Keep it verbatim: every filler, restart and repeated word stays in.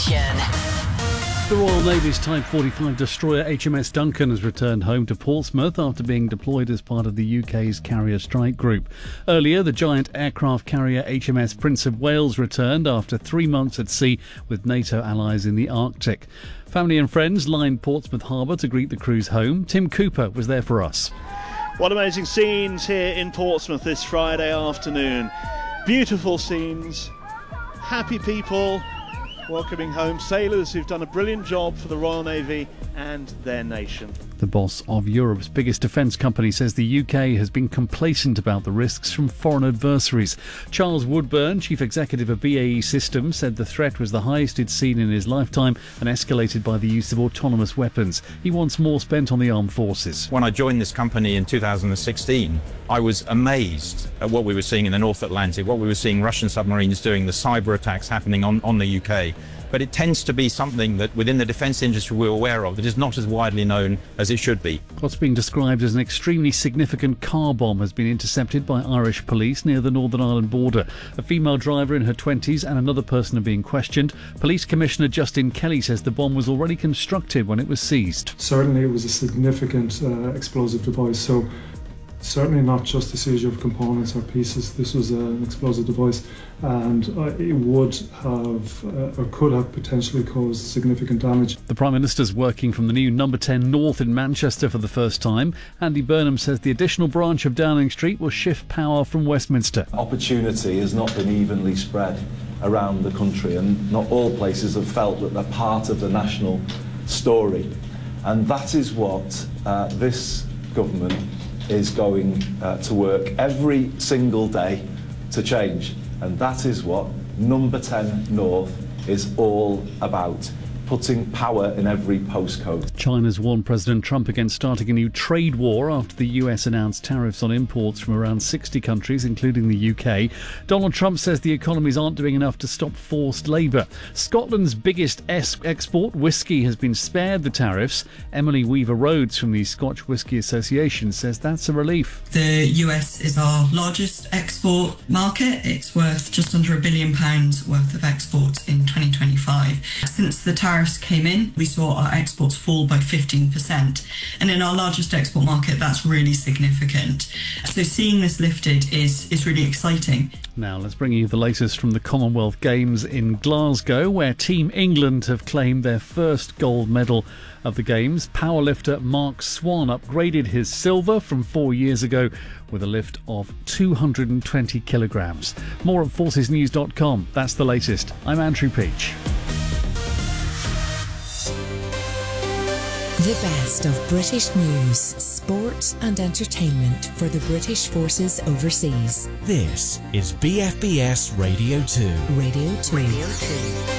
Nation. The Royal Navy's Type forty-five destroyer H M S Duncan has returned home to Portsmouth after being deployed as part of the U K's Carrier Strike Group. Earlier, the giant aircraft carrier H M S Prince of Wales returned after three months at sea with NATO allies in the Arctic. Family and friends lined Portsmouth Harbour to greet the crew's home. Tim Cooper was there for us. What amazing scenes here in Portsmouth this Friday afternoon. Beautiful scenes, happy people welcoming home sailors who've done a brilliant job for the Royal Navy and their nation. The boss of Europe's biggest defence company says the U K has been complacent about the risks from foreign adversaries. Charles Woodburn, chief executive of B A E Systems, said the threat was the highest he'd seen in his lifetime and escalated by the use of autonomous weapons. He wants more spent on the armed forces. When I joined this company in two thousand sixteen, I was amazed at what we were seeing in the North Atlantic, what we were seeing Russian submarines doing, the cyber attacks happening on, on the U K. But it tends to be something that within the defence industry we're aware of that is not as widely known as it should be. What's being described as an extremely significant car bomb has been intercepted by Irish police near the Northern Ireland border. A female driver in her twenties and another person are being questioned. Police Commissioner Justin Kelly says the bomb was already constructed when it was seized. Certainly it was a significant uh, explosive device, so certainly not just the seizure of components or pieces. This was uh, an explosive device, and uh, it would have uh, or could have potentially caused significant damage. The Prime Minister's working from the new Number ten North in Manchester for the first time. Andy Burnham says the additional branch of Downing Street will shift power from Westminster. Opportunity has not been evenly spread around the country, and not all places have felt that they're part of the national story. And that is what uh, this government is going uh, to work every single day to change. And that is what Number ten North is all about. Putting power in every postcode. China's warned President Trump against starting a new trade war after the U S announced tariffs on imports from around sixty countries, including the U K. Donald Trump says the economies aren't doing enough to stop forced labour. Scotland's biggest es- export, whisky, has been spared the tariffs. Emily Weaver-Rhodes from the Scotch Whisky Association says that's a relief. The U S is our largest export market. It's worth just under a billion pounds worth of exports in twenty twenty-five. Since the tariffs came in, we saw our exports fall by fifteen percent. And in our largest export market, that's really significant. So seeing this lifted is, is really exciting. Now let's bring you the latest from the Commonwealth Games in Glasgow, where Team England have claimed their first gold medal of the Games. Powerlifter Mark Swan upgraded his silver from four years ago with a lift of two hundred twenty kilograms. More at forces news dot com. That's the latest. I'm Andrew Peach. The best of British news, sport and entertainment for the British Forces overseas. This is B F B S Radio two. Radio two. Radio two.